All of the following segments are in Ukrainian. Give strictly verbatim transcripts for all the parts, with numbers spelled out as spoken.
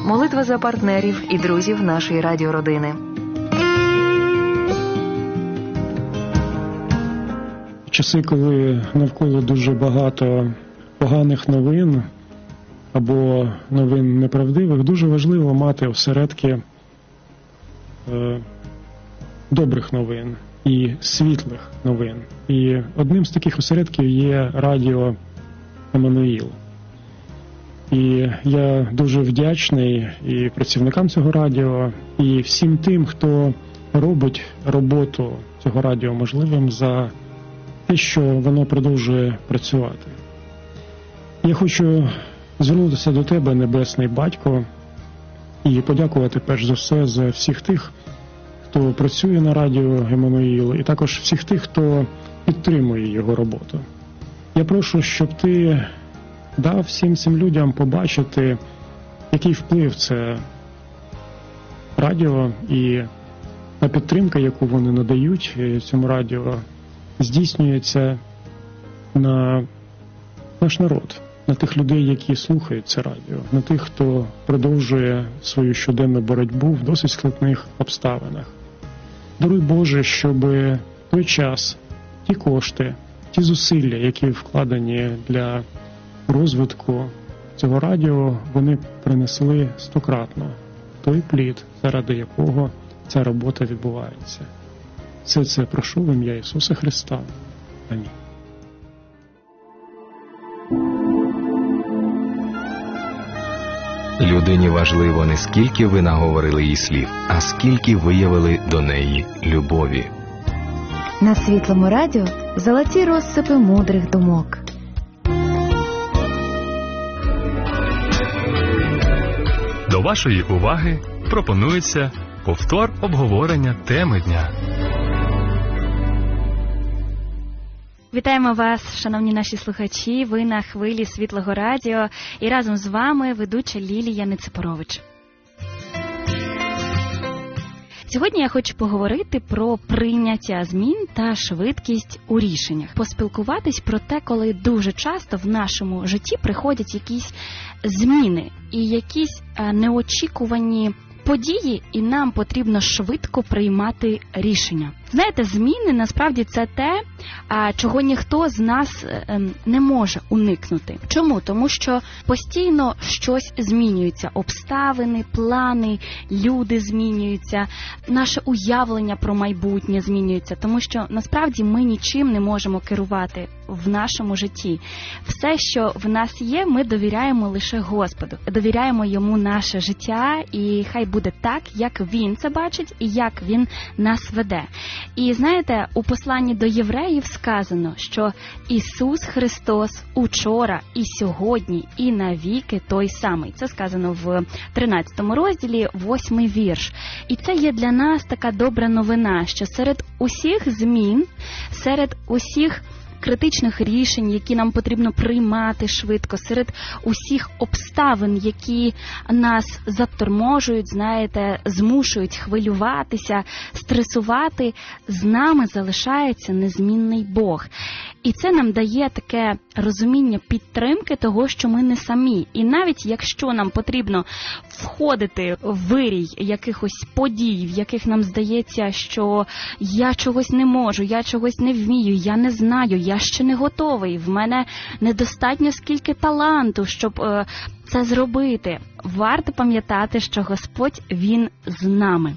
Молитва за партнерів і друзів нашої радіородини. В часи, коли навколо дуже багато поганих новин або новин неправдивих, дуже важливо мати осередки е, добрих новин і світлих новин. І одним з таких осередків є радіо «Еммануїл». І я дуже вдячний і працівникам цього радіо, і всім тим, хто робить роботу цього радіо можливим за те, що воно продовжує працювати. Я хочу звернутися до тебе, Небесний Батько, і подякувати перш за все за всіх тих, хто працює на радіо «Еммануїл», і також всіх тих, хто підтримує його роботу. Я прошу, щоб ти дав всім цим людям побачити, який вплив це радіо і та підтримка, яку вони надають цьому радіо, здійснюється на наш народ, на тих людей, які слухають це радіо, на тих, хто продовжує свою щоденну боротьбу в досить складних обставинах. Даруй, Боже, щоб той час, ті кошти, ті зусилля, які вкладені для розвитку цього радіо, вони принесли стократно той плід, заради якого ця робота відбувається. Все це прошу в ім'я Ісуса Христа. Амінь. Людині важливо не скільки ви наговорили їй слів, а скільки виявили до неї любові. На Світлому радіо золоті розсипи мудрих думок. До вашої уваги пропонується повтор обговорення теми дня. Вітаємо вас, шановні наші слухачі, ви на хвилі Світлого радіо, і разом з вами ведуча Лілія Нецепорович. Сьогодні я хочу поговорити про прийняття змін та швидкість у рішеннях. Поспілкуватись про те, коли дуже часто в нашому житті приходять якісь зміни і якісь неочікувані події, і нам потрібно швидко приймати рішення. Знаєте, зміни насправді це те, чого ніхто з нас не може уникнути. Чому? Тому що постійно щось змінюється. Обставини, плани, люди змінюються, наше уявлення про майбутнє змінюється. Тому що насправді ми нічим не можемо керувати в нашому житті. Все, що в нас є, ми довіряємо лише Господу. Довіряємо Йому наше життя, і хай буде так, як Він це бачить і як Він нас веде. І знаєте, у посланні до євреїв сказано, що Ісус Христос учора і сьогодні і навіки той самий. Це сказано в тринадцятому розділі, восьмий вірш. І це є для нас така добра новина, що серед усіх змін, серед усіх критичних рішень, які нам потрібно приймати швидко, серед усіх обставин, які нас заторможують, знаєте, змушують хвилюватися, стресувати, з нами залишається незмінний Бог. І це нам дає таке розуміння підтримки того, що ми не самі. І навіть якщо нам потрібно входити в вирій якихось подій, в яких нам здається, що я чогось не можу, я чогось не вмію, я не знаю, я ще не готовий, в мене недостатньо скільки таланту, щоб е, це зробити. Варто пам'ятати, що Господь, Він з нами.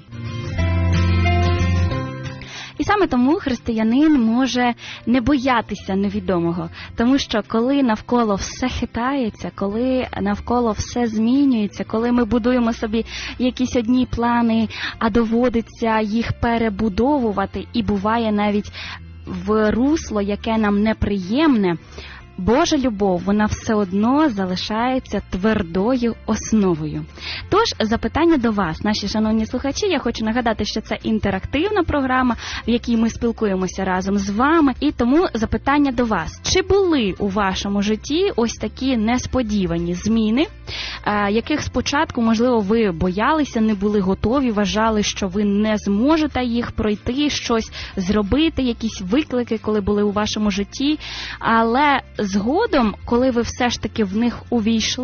І саме тому християнин може не боятися невідомого, тому що коли навколо все хитається, коли навколо все змінюється, коли ми будуємо собі якісь одні плани, а доводиться їх перебудовувати, і буває навіть в русло, яке нам неприємне, Божа любов, вона все одно залишається твердою основою. Тож, запитання до вас, наші шановні слухачі. Я хочу нагадати, що це інтерактивна програма, в якій ми спілкуємося разом з вами. І тому запитання до вас. Чи були у вашому житті ось такі несподівані зміни, яких спочатку, можливо, ви боялися, не були готові, вважали, що ви не зможете їх пройти, щось зробити, якісь виклики, коли були у вашому житті, але згодом, коли ви все ж таки в них увійшли,